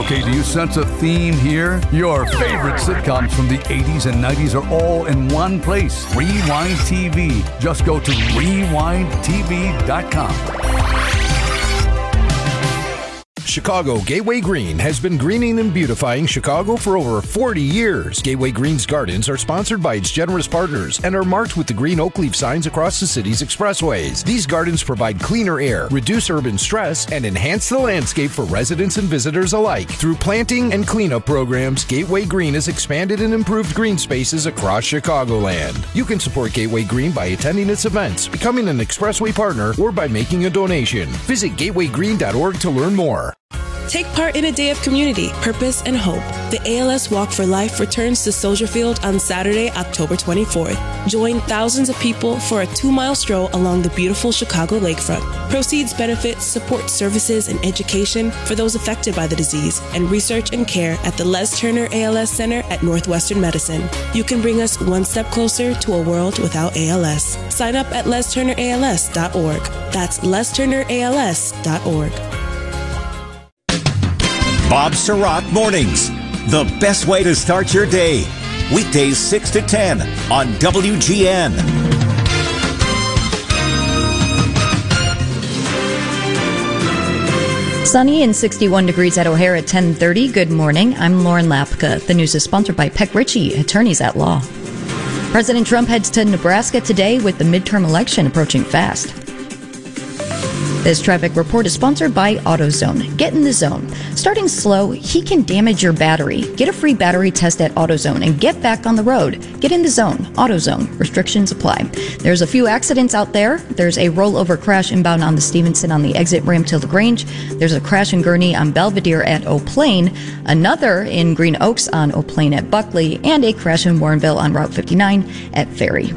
Okay, do you sense a theme here? Your favorite sitcoms from the 80s and 90s are all in one place. Rewind TV. Just go to rewindtv.com. Chicago Gateway Green has been greening and beautifying Chicago for over 40 years. Gateway Green's gardens are sponsored by its generous partners and are marked with the green oak leaf signs across the city's expressways. These gardens provide cleaner air, reduce urban stress, and enhance the landscape for residents and visitors alike. Through planting and cleanup programs, Gateway Green has expanded and improved green spaces across Chicagoland. You can support Gateway Green by attending its events, becoming an expressway partner, or by making a donation. Visit gatewaygreen.org to learn more. Take part in a day of community, purpose, and hope. The ALS Walk for Life returns to Soldier Field on Saturday, October 24th. Join thousands of people for a 2-mile stroll along the beautiful Chicago lakefront. Proceeds benefit support services and education for those affected by the disease and research and care at the Les Turner ALS Center at Northwestern Medicine. You can bring us one step closer to a world without ALS. Sign up at lesturnерals.org. That's lesturnерals.org. Bob Surratt Mornings, the best way to start your day. Weekdays 6 to 10 on WGN. Sunny and 61 degrees at O'Hare at 10:30. Good morning. I'm Lauren Lapka. The news is sponsored by Peck Ritchie, attorneys at law. President Trump heads to Nebraska today with the midterm election approaching fast. This traffic report is sponsored by AutoZone. Get in the zone. Starting slow, he can damage your battery. Get a free battery test at AutoZone and get back on the road. Get in the zone. AutoZone. Restrictions apply. There's a few accidents out there. There's a rollover crash inbound on the Stevenson on the exit ramp to LaGrange. There's a crash in Gurney on Belvedere at Eau Plaine. Another in Green Oaks on Eau Plaine at Buckley. And a crash in Warrenville on Route 59 at Ferry.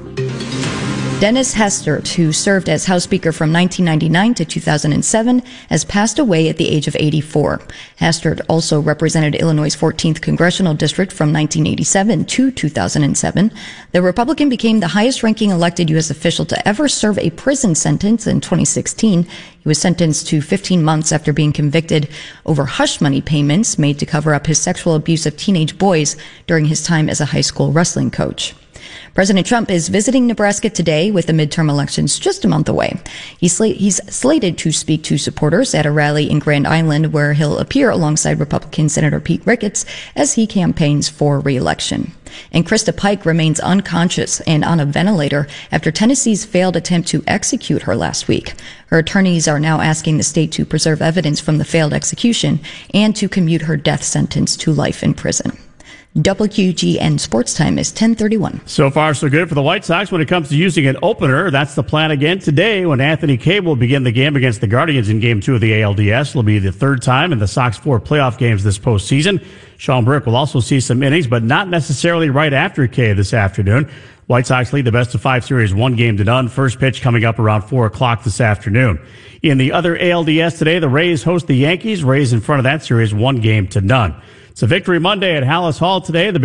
Dennis Hastert, who served as House Speaker from 1999 to 2007, has passed away at the age of 84. Hastert also represented Illinois' 14th Congressional District from 1987 to 2007. The Republican became the highest-ranking elected U.S. official to ever serve a prison sentence in 2016. He was sentenced to 15 months after being convicted over hush money payments made to cover up his sexual abuse of teenage boys during his time as a high school wrestling coach. President Trump is visiting Nebraska today with the midterm elections just a month away. He's slated to speak to supporters at a rally in Grand Island where he'll appear alongside Republican Senator Pete Ricketts as he campaigns for re-election. And Krista Pike remains unconscious and on a ventilator after Tennessee's failed attempt to execute her last week. Her attorneys are now asking the state to preserve evidence from the failed execution and to commute her death sentence to life in prison. WGN Sports Time is 10:31. So far, so good for the White Sox when it comes to using an opener. That's the plan again today when Anthony Kay will begin the game against the Guardians in Game 2 of the ALDS. It'll be the third time in the Sox 4 playoff games this postseason. Sean Burke will also see some innings, but not necessarily right after Kay this afternoon. White Sox lead the best-of-5 series 1-0. First pitch coming up around 4 o'clock this afternoon. In the other ALDS today, the Rays host the Yankees. Rays in front of that series 1-0. It's a victory Monday at Hallis Hall today. The